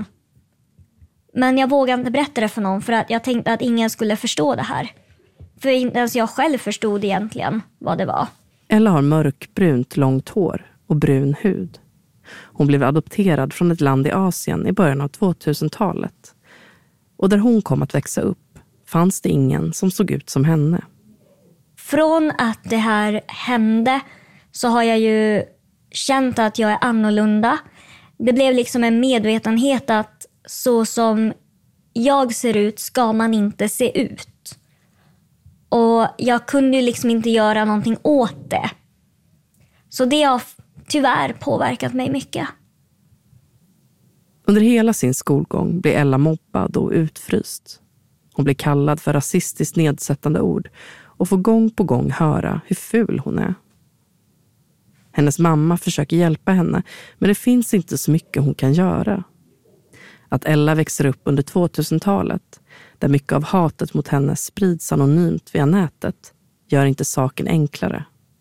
Men jag vågade inte berätta det för någon för att jag tänkte att ingen skulle förstå det här. För inte ens jag själv förstod egentligen vad det var. Ella har mörkbrunt långt hår och brun hud. Hon blev adopterad från ett land i Asien i början av 2000-talet. Och där hon kom att växa upp fanns det ingen som såg ut som henne. Från att det här hände så har jag ju känt att jag är annorlunda. Det blev liksom en medvetenhet att så som jag ser ut ska man inte se ut. Och jag kunde ju liksom inte göra någonting åt det. Så det har tyvärr påverkat mig mycket. Under hela sin skolgång blev Ella mobbad och utfryst. Hon blev kallad för rasistiskt nedsättande ord och får gång på gång höra hur ful hon är. Hennes mamma försöker hjälpa henne, men det finns inte så mycket hon kan göra. Att Ella växer upp under 2000-talet, där mycket av hatet mot henne sprids anonymt via nätet, gör inte saken enklare.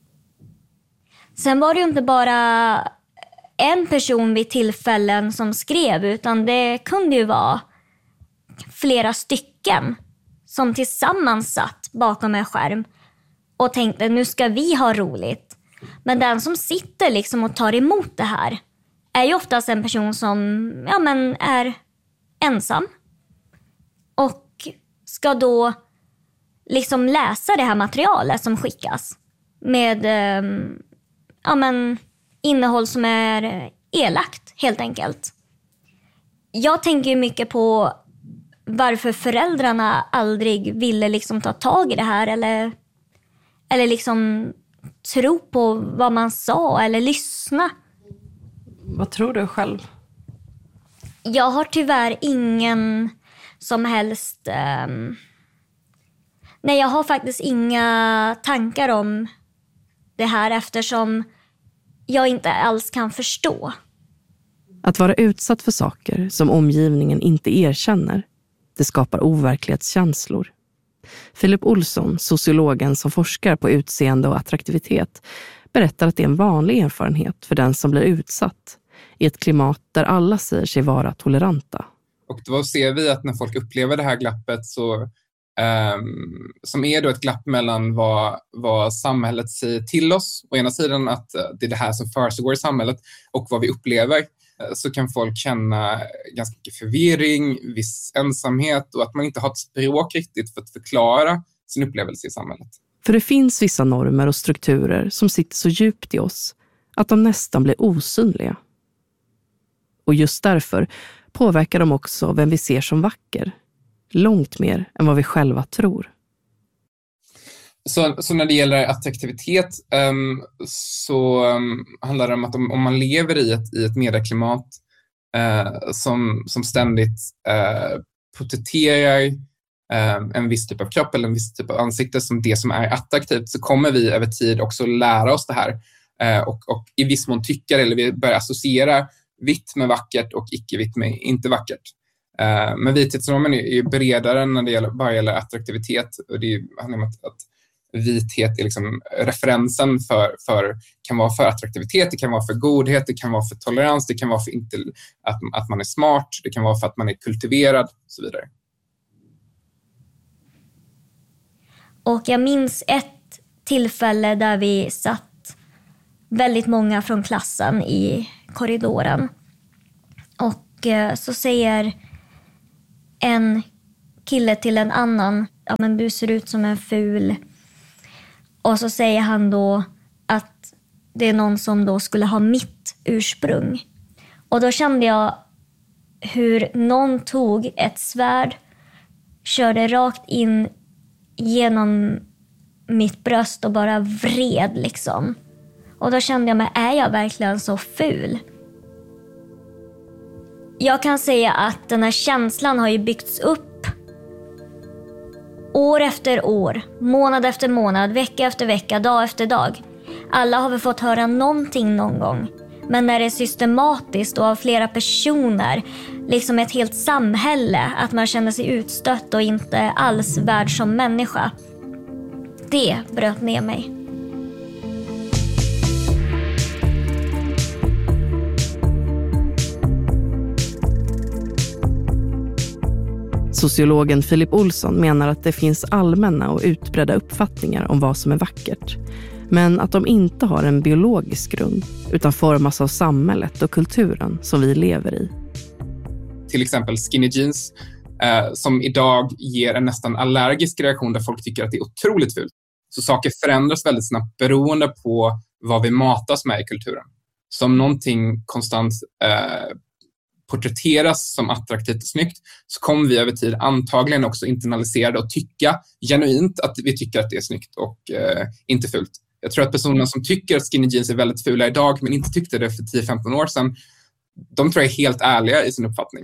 Sen var det ju inte bara en person vid tillfällen som skrev, utan det kunde ju vara flera stycken som tillsammans satt bakom en skärm och tänkte nu ska vi ha roligt. Men den som sitter liksom och tar emot det här är ju oftast en person som är ensam och ska då liksom läsa det här materialet som skickas med innehåll som är elakt helt enkelt. Jag tänker ju mycket på varför föräldrarna aldrig ville liksom ta tag i det här eller liksom tro på vad man sa eller lyssna. Vad tror du själv? Jag har tyvärr ingen som helst... Nej, jag har faktiskt inga tankar om det här eftersom jag inte alls kan förstå. Att vara utsatt för saker som omgivningen inte erkänner, det skapar overklighetskänslor. Philip Olsson, sociologen som forskar på utseende och attraktivitet, berättar att det är en vanlig erfarenhet för den som blir utsatt i ett klimat där alla säger sig vara toleranta. Och då ser vi att när folk upplever det här glappet så, som är då ett glapp mellan vad samhället säger till oss, å ena sidan att det är det här som försiggår i samhället, och vad vi upplever, så kan folk känna ganska mycket förvirring, viss ensamhet och att man inte har ett språk riktigt för att förklara sin upplevelse i samhället. För det finns vissa normer och strukturer som sitter så djupt i oss att de nästan blir osynliga. Och just därför påverkar de också vem vi ser som vacker. Långt mer än vad vi själva tror. Så när det gäller attraktivitet så handlar det om att om man lever i ett medieklimat som ständigt porträtterar en viss typ av kropp eller en viss typ av ansikte som det som är attraktivt, så kommer vi över tid också lära oss det här och i viss mån tycka, eller vi börjar associera vitt med vackert och icke-vitt med inte vackert. Men vithetsnormen är ju bredare när det gäller attraktivitet, och det handlar om att vithet är liksom referensen för kan vara för attraktivitet, det kan vara för godhet, det kan vara för tolerans, det kan vara för att man är smart, det kan vara för att man är kultiverad och så vidare. Och jag minns ett tillfälle där vi satt väldigt många från klassen i korridoren. Och så säger en kille till en annan, ja men du ser ut som en ful. Och så säger han då att det är någon som då skulle ha mitt ursprung. Och då kände jag hur någon tog ett svärd, körde rakt in genom mitt bröst och bara vred liksom. Och då kände jag mig, är jag verkligen så ful? Jag kan säga att den här känslan har ju byggts upp år efter år, månad efter månad, vecka efter vecka, dag efter dag. Alla har väl fått höra någonting någon gång. Men när det är systematiskt och av flera personer, liksom ett helt samhälle, att man känner sig utstött och inte alls värd som människa. Det bröt ner mig. Sociologen Philip Olsson menar att det finns allmänna och utbredda uppfattningar om vad som är vackert, men att de inte har en biologisk grund utan formas av samhället och kulturen som vi lever i. Till exempel skinny jeans som idag ger en nästan allergisk reaktion där folk tycker att det är otroligt fult. Så saker förändras väldigt snabbt beroende på vad vi matas med i kulturen. Som någonting konstant porträtteras som attraktivt och snyggt, så kommer vi över tid antagligen också internaliserade och tycka genuint att vi tycker att det är snyggt och inte fult. Jag tror att personer som tycker att skinny jeans är väldigt fula idag men inte tyckte det för 10-15 år sedan, de tror jag är helt ärliga i sin uppfattning.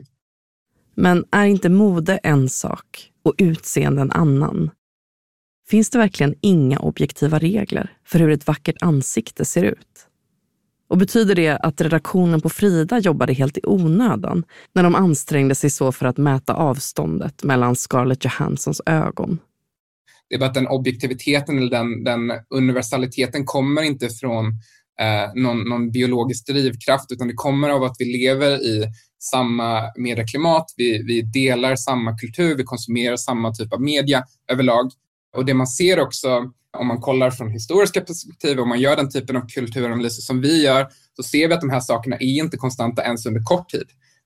Men är inte mode en sak och utseende en annan? Finns det verkligen inga objektiva regler för hur ett vackert ansikte ser ut? Och betyder det att redaktionen på Frida jobbade helt i onödan när de ansträngde sig så för att mäta avståndet mellan Scarlett Johanssons ögon? Det är bara att den objektiviteten eller den universaliteten kommer inte från någon biologisk drivkraft, utan det kommer av att vi lever i samma medieklimat, vi delar samma kultur, vi konsumerar samma typ av media överlag. Och det man ser också, om man kollar från historiska perspektiv, om man gör den typen av kulturanalyser som vi gör, så ser vi att de här sakerna är inte konstanta ens under kort tid.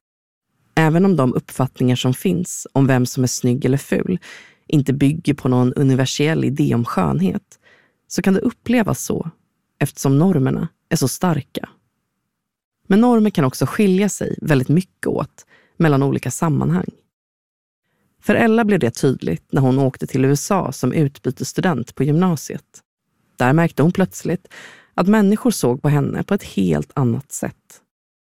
Även om de uppfattningar som finns om vem som är snygg eller ful inte bygger på någon universell idé om skönhet, så kan det upplevas så eftersom normerna är så starka. Men normer kan också skilja sig väldigt mycket åt mellan olika sammanhang. För Ella blev det tydligt när hon åkte till USA som utbytesstudent på gymnasiet. Där märkte hon plötsligt att människor såg på henne på ett helt annat sätt.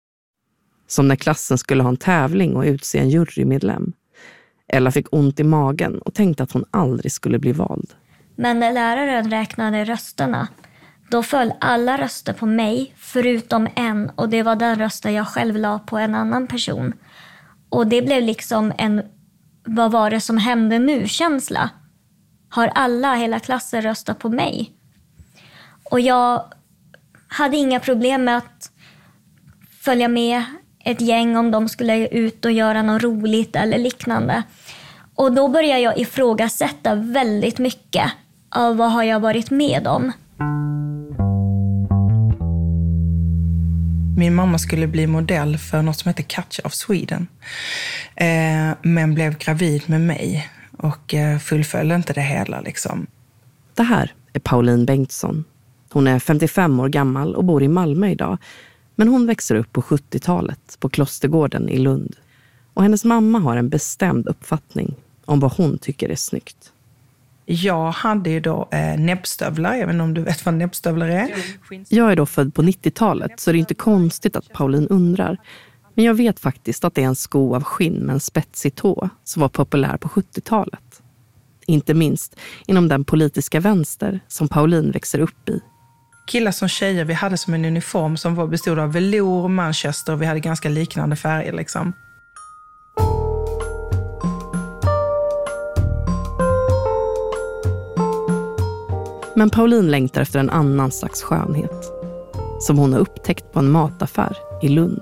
Som när klassen skulle ha en tävling och utse en jurymedlem. Ella fick ont i magen och tänkte att hon aldrig skulle bli vald. Men när läraren räknade rösterna, då föll alla röster på mig förutom en, och det var den rösten jag själv la på en annan person. Och det blev liksom en vad var det som hände nu-känsla. Har alla, hela klassen röstat på mig? Och jag hade inga problem med att följa med ett gäng om de skulle ut och göra något roligt eller liknande. Och då började jag ifrågasätta väldigt mycket av vad har jag varit med om. Min mamma skulle bli modell för något som heter Catch of Sweden. Men blev gravid med mig och fullföljde inte det hela liksom. Det här är Pauline Bengtsson. Hon är 55 år gammal och bor i Malmö idag. Men hon växer upp på 70-talet på Klostergården i Lund. Och hennes mamma har en bestämd uppfattning om vad hon tycker är snyggt. Jag hade ju då näbbstövlar, jag vet inte om du vet vad näbbstövlar är. Jag är då född på 90-talet, så det är inte konstigt att Pauline undrar. Men jag vet faktiskt att det är en sko av skinn med en spetsig tå som var populär på 70-talet. Inte minst inom den politiska vänster som Pauline växer upp i. Killar som tjejer, vi hade som en uniform som bestod av velour och manchester, och vi hade ganska liknande färger liksom. Men Pauline längtar efter en annan slags skönhet. Som hon har upptäckt på en mataffär i Lund.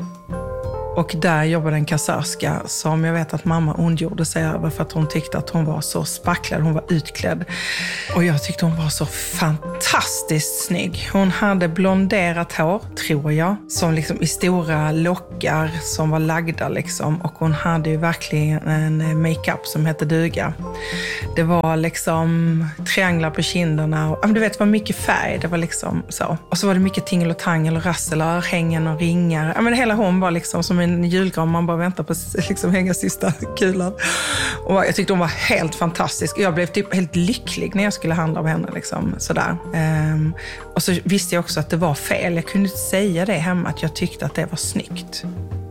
Och där jobbade en kassörska som jag vet att mamma ondgjorde sig över för att hon tyckte att hon var så spacklad, hon var utklädd. Och jag tyckte hon var så fantastiskt snygg. Hon hade blonderat hår, tror jag, som liksom i stora lockar som var lagda liksom. Och hon hade ju verkligen en makeup som hette duga. Det var liksom trianglar på kinderna och du vet, det var mycket färg, det var liksom så. Och så var det mycket tingel och tangel och rassel och örhängen och ringar. Men hela hon var liksom som en julgran, man bara väntar på liksom hänga sista kulan. Och jag tyckte hon var helt fantastisk. Jag blev typ helt lycklig när jag skulle handla av henne liksom, sådär. Och så visste jag också att det var fel. Jag kunde inte säga det hemma att jag tyckte att det var snyggt.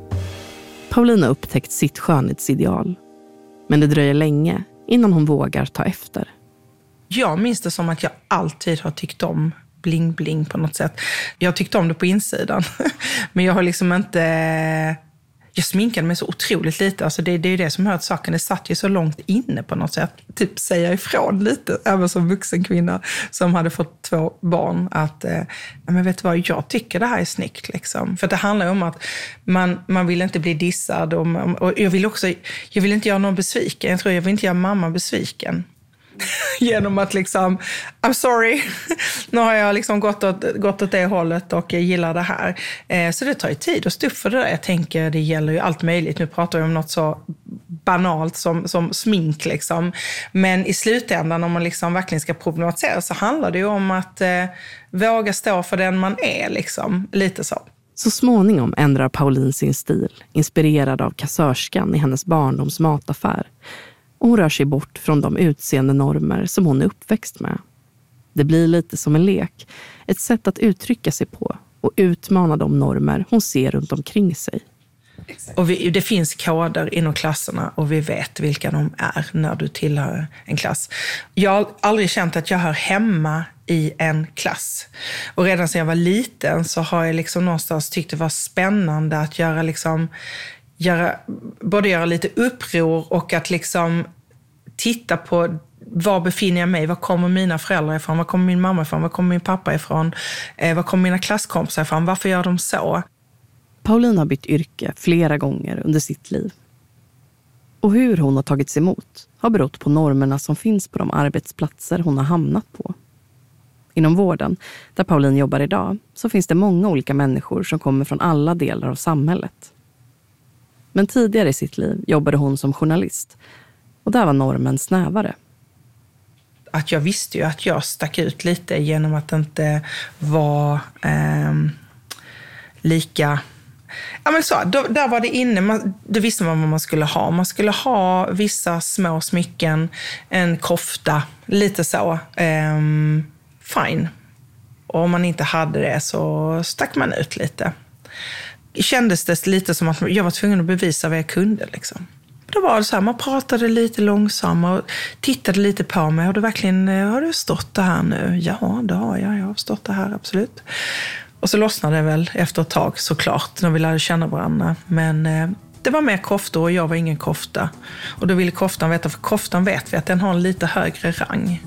Paulina har upptäckt sitt skönhetsideal. Men det dröjer länge innan hon vågar ta efter. Jag minns det som att jag alltid har tyckt om bling-bling på något sätt. Jag tyckte om det på insidan. Men jag har liksom inte... Jag sminkade mig så otroligt lite. Alltså det är ju det som hör till saken. Det satt ju så långt inne på något sätt. Typ säga ifrån lite. Även som vuxen kvinna som hade fått 2 barn. Att, men vet du vad, jag tycker det här är snyggt. Liksom. För det handlar ju om att man vill inte bli dissad. Och jag vill inte göra någon besviken. Jag vill inte göra mamma besviken. Genom att liksom, I'm sorry, nu har jag liksom gått åt det hållet och jag gillar det här. Så det tar ju tid att stå upp för det där. Jag tänker, det gäller ju allt möjligt. Nu pratar vi om något så banalt som smink liksom. Men i slutändan, om man liksom verkligen ska problematisera, så handlar det ju om att våga stå för den man är liksom. Lite så. Så småningom ändrar Pauline sin stil, inspirerad av kassörskan i hennes barndoms mataffär. Och hon rör sig bort från de utseende normer som hon är uppväxt med. Det blir lite som en lek, ett sätt att uttrycka sig på och utmana de normer hon ser runt omkring sig. Och det finns koder inom klasserna och vi vet vilka de är när du tillhör en klass. Jag har aldrig känt att jag hör hemma i en klass. Och redan sedan jag var liten så har jag liksom någonstans tyckt det var spännande att göra lite uppror och att liksom titta på var befinner jag mig, var kommer mina föräldrar ifrån, var kommer min mamma ifrån, var kommer min pappa ifrån, var kommer mina klasskompisar ifrån, varför gör de så? Pauline har bytt yrke flera gånger under sitt liv. Och hur hon har tagits emot har berott på normerna som finns på de arbetsplatser hon har hamnat på. Inom vården, där Pauline jobbar idag, så finns det många olika människor som kommer från alla delar av samhället. Men tidigare i sitt liv jobbade hon som journalist. Och där var normen snävare. Att jag visste ju att jag stack ut lite genom att inte vara lika... Ja, men så, där var det inne. Då visste man vad man skulle ha. Man skulle ha vissa små smycken, en kofta, lite så. Fine. Och om man inte hade det så stack man ut lite. Kändes det lite som att jag var tvungen att bevisa vad jag kunde. Liksom. Då var det så här, man pratade lite långsammare och tittade lite på mig. Har du stått det här nu? Ja, det har jag. Jag har stått det här, absolut. Och så lossnade det väl efter ett tag såklart när vi lärde känna varandra. Men det var mer kofta och jag var ingen kofta. Och då ville koftan veta, för koftan vet vi att den har en lite högre rang.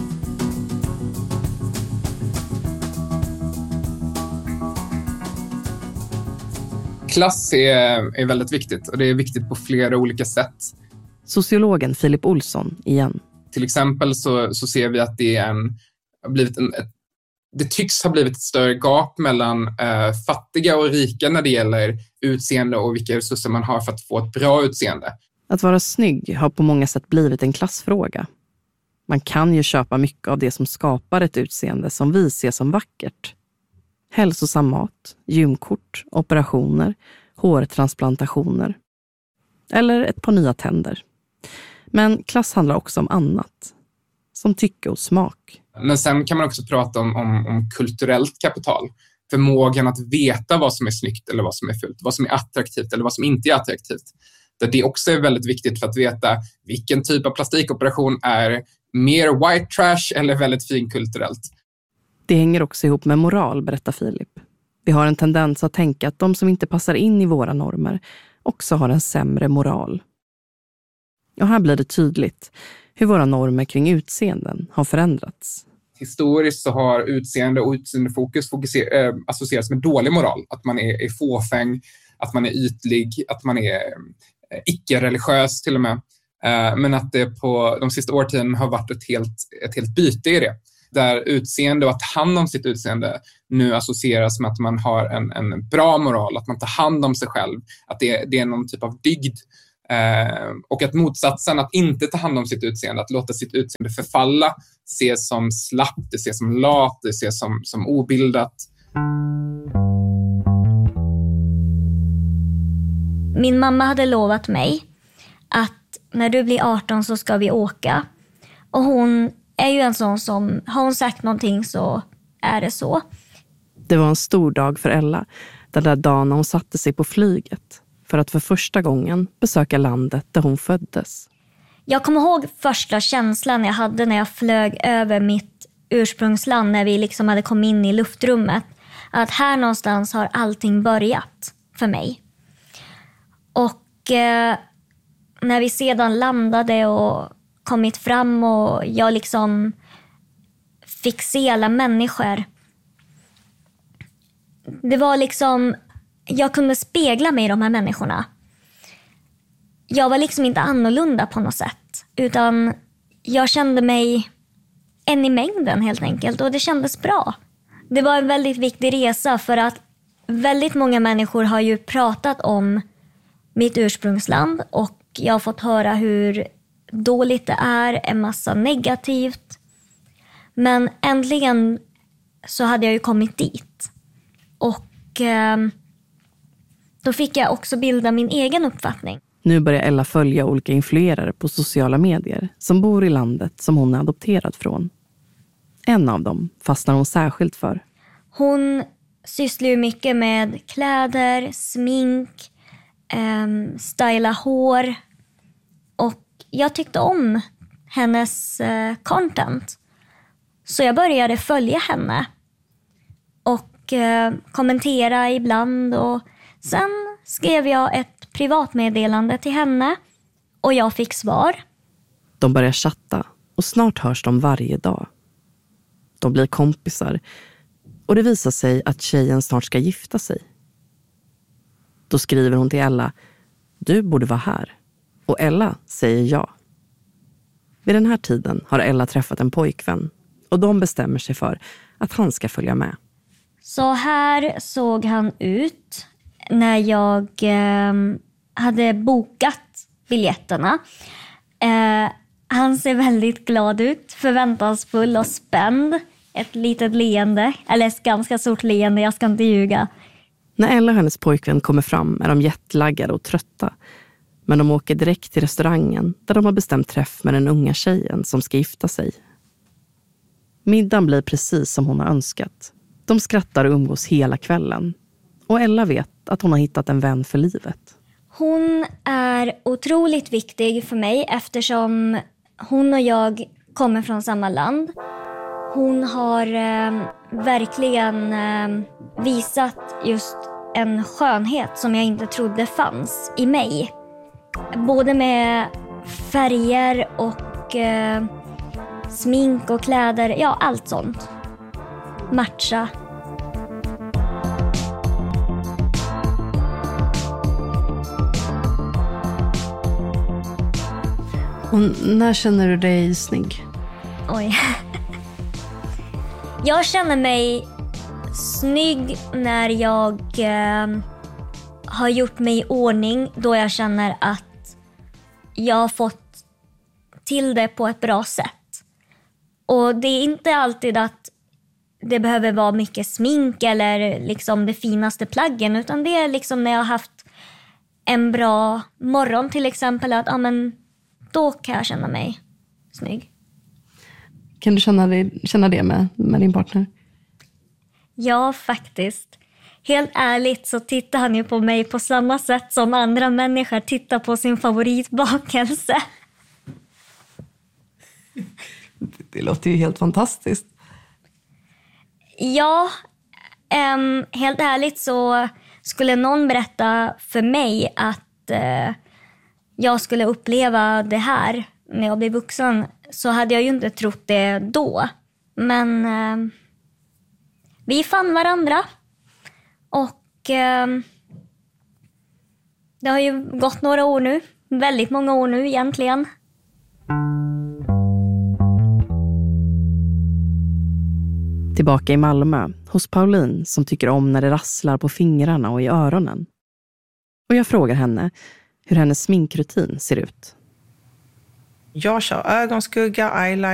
Klass är väldigt viktigt och det är viktigt på flera olika sätt. Sociologen Filip Olsson igen. Till exempel så ser vi att det tycks ha blivit ett större gap mellan fattiga och rika när det gäller utseende och vilka resurser man har för att få ett bra utseende. Att vara snygg har på många sätt blivit en klassfråga. Man kan ju köpa mycket av det som skapar ett utseende som vi ser som vackert. Hälsosam mat, gymkort, operationer, hårtransplantationer. Eller ett par nya tänder. Men klass handlar också om annat. Som tycke och smak. Men sen kan man också prata om kulturellt kapital. Förmågan att veta vad som är snyggt eller vad som är fult. Vad som är attraktivt eller vad som inte är attraktivt. Det också är väldigt viktigt för att veta vilken typ av plastikoperation är mer white trash eller väldigt finkulturellt. Det hänger också ihop med moral, berättar Filip. Vi har en tendens att tänka att de som inte passar in i våra normer också har en sämre moral. Och här blir det tydligt hur våra normer kring utseenden har förändrats. historiskt så har utseende och utseendefokus associerats med dålig moral. Att man är fåfäng, att man är ytlig, att man är icke-religiös till och med. Men att det på de sista årtionden har varit ett helt byte i det. Där utseende och att ta hand om sitt utseende nu associeras med att man har en bra moral, att man tar hand om sig själv, att det är någon typ av dygd. Och att motsatsen, att inte ta hand om sitt utseende, att låta sitt utseende förfalla, ses som slappt, det ses som lat, det ses som obildat. Min mamma hade lovat mig att när du blir 18 så ska vi åka. Och hon är ju en sån som, har hon sagt någonting så är det så. Det var en stor dag för Ella, den där dagen när hon satte sig på flyget för att för första gången besöka landet där hon föddes. Jag kommer ihåg första känslan jag hade när jag flög över mitt ursprungsland, när vi liksom hade kommit in i luftrummet. Att här någonstans har allting börjat för mig. Och när vi sedan landade och kommit fram och jag liksom fick se alla människor. Det var liksom, jag kunde spegla mig i de här människorna. Jag var liksom inte annorlunda på något sätt, utan jag kände mig en i mängden helt enkelt, och det kändes bra. Det var en väldigt viktig resa, för att väldigt många människor har ju pratat om mitt ursprungsland och jag har fått höra hur dåligt det är, en massa negativt. Men äntligen så hade jag ju kommit dit. Och då fick jag också bilda min egen uppfattning. Nu börjar Ella följa olika influerare på sociala medier som bor i landet som hon är adopterad från. En av dem fastnar hon särskilt för. Hon sysslar ju mycket med kläder, smink, styla hår. Och jag tyckte om hennes content. Så jag började följa henne. Och kommentera ibland. Och sen skrev jag ett privatmeddelande till henne. Och jag fick svar. De börjar chatta och snart hörs de varje dag. De blir kompisar. Och det visar sig att tjejen snart ska gifta sig. Då skriver hon till Ella: du borde vara här. Och Ella säger ja. Vid den här tiden har Ella träffat en pojkvän. Och de bestämmer sig för att han ska följa med. Så här såg han ut när jag hade bokat biljetterna. Han ser väldigt glad ut, förväntansfull och spänd. Ett litet leende, eller ett ganska stort leende, jag ska inte ljuga. När Ella och hennes pojkvän kommer fram är de jetlaggade och trötta. Men de åker direkt till restaurangen där de har bestämt träff med den unga tjejen som ska gifta sig. Middagen blir precis som hon har önskat. De skrattar och umgås hela kvällen. Och Ella vet att hon har hittat en vän för livet. Hon är otroligt viktig för mig eftersom hon och jag kommer från samma land. Hon har verkligen visat just en skönhet som jag inte trodde fanns i mig. Både med färger och smink och kläder, ja, allt sånt. Matcha. Och när känner du dig snygg? Oj. Jag känner mig snygg när jag har gjort mig i ordning, då jag känner att jag har fått till det på ett bra sätt. Och det är inte alltid att det behöver vara mycket smink eller liksom det finaste plaggen, utan det är liksom när jag har haft en bra morgon till exempel, att då kan jag känna mig snygg. Kan du känna det med din partner? Ja, faktiskt. Helt ärligt så tittar han ju på mig på samma sätt som andra människor tittar på sin favoritbakelse. Det låter ju helt fantastiskt. Ja, helt ärligt så skulle någon berätta för mig att jag skulle uppleva det här när jag blev vuxen, så hade jag ju inte trott det då. Men vi fann varandra. Och det har ju gått några år nu. Väldigt många år nu egentligen. Tillbaka i Malmö, hos Pauline som tycker om när det rasslar på fingrarna och i öronen. Och jag frågar henne hur hennes sminkrutin ser ut. Jag kör ögonskugga, eyeliner.